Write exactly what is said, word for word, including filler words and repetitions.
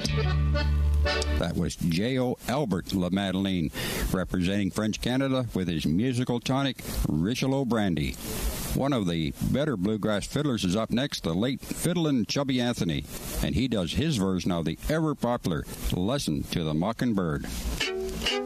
That was J O Albert La Madeleine, representing French Canada with his musical tonic, Richelieu Brandy. One of the better bluegrass fiddlers is up next, the late fiddlin' Chubby Anthony, and he does his version of the ever-popular Lesson to the Mockingbird.